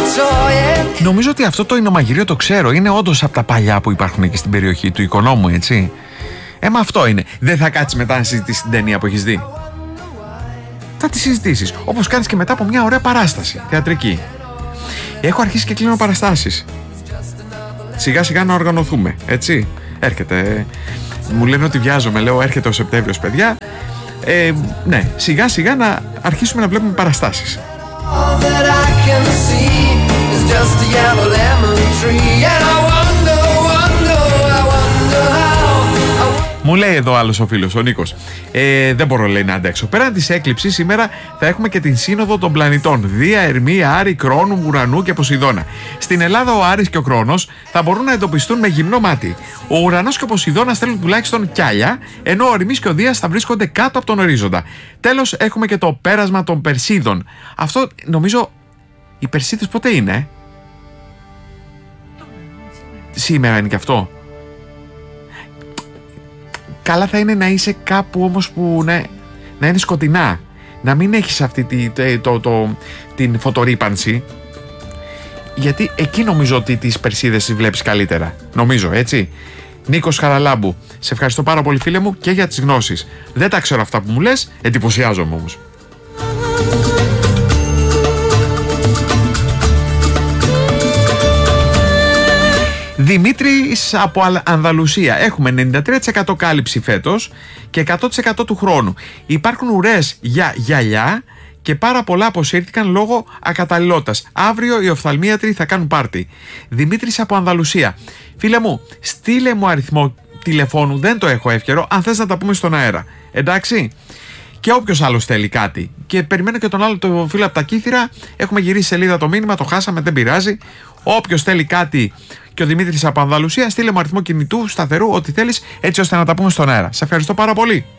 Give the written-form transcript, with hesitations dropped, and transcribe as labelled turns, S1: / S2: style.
S1: Νομίζω ότι αυτό το εινομαγειρίο το ξέρω. Είναι όντως από τα παλιά που υπάρχουν εκεί στην περιοχή του Οικονόμου, έτσι. Μα αυτό είναι. Δεν θα κάτσεις μετά να συζητήσεις την ταινία που έχεις δει. Θα τη συζητήσεις. Όπως κάνεις και μετά από μια ωραία παράσταση θεατρική. Έχω αρχίσει και κλείνω παραστάσεις. Σιγά σιγά να οργανωθούμε, έτσι. Έρχεται. Μου λένε ότι βιάζομαι, λέω έρχεται ο Σεπτέμβριος, παιδιά. Ναι, σιγά σιγά να αρχίσουμε να βλέπουμε παραστάσεις. Μου λέει εδώ άλλος ο φίλος, ο Νίκος. Δεν μπορώ, λέει, να αντέξω. Πέραν της έκλειψης, σήμερα θα έχουμε και την Σύνοδο των Πλανητών. Δία, Ερμή, Άρη, Κρόνου, Ουρανού και Ποσειδώνα. Στην Ελλάδα, ο Άρης και ο Κρόνος θα μπορούν να εντοπιστούν με γυμνό μάτι. Ο Ουρανός και ο Ποσειδώνας στέλνουν τουλάχιστον κιάλια, ενώ ο Ερμής και ο Δίας θα βρίσκονται κάτω από τον ορίζοντα. Τέλος, έχουμε και το πέρασμα των Περσίδων. Αυτό νομίζω. Οι Περσίδες πότε είναι? Σήμερα είναι και αυτό. Καλά θα είναι να είσαι κάπου όμως που να είναι σκοτεινά. Να μην έχεις αυτή την φωτορύπανση. Γιατί εκεί νομίζω ότι τις Περσίδες τις βλέπεις καλύτερα. Νομίζω, έτσι. Νίκος Χαραλάμπου, σε ευχαριστώ πάρα πολύ, φίλε μου, και για τις γνώσεις. Δεν τα ξέρω αυτά που μου λες, εντυπωσιάζομαι όμως. Δημήτρης από Ανδαλουσία. Έχουμε 93% κάλυψη φέτος και 100% του χρόνου. Υπάρχουν ουρές για γυαλιά και πάρα πολλά αποσύρθηκαν λόγω ακαταλληλότητας. Αύριο οι οφθαλμίατροι θα κάνουν πάρτι. Δημήτρης από Ανδαλουσία. Φίλε μου, στείλε μου αριθμό τηλεφώνου, δεν το έχω εύκαιρο, αν θες να τα πούμε στον αέρα. Εντάξει? Και όποιος άλλος θέλει κάτι. Και περιμένω και τον άλλο το φίλο από τα Κύθυρα. Έχουμε γυρίσει σελίδα το μήνυμα, το χάσαμε, δεν πειράζει. Όποιος θέλει κάτι και ο Δημήτρης από Ανδαλουσία, στείλε μου αριθμό κινητού, σταθερού, ό,τι θέλεις, έτσι ώστε να τα πούμε στον αέρα. Σε ευχαριστώ πάρα πολύ.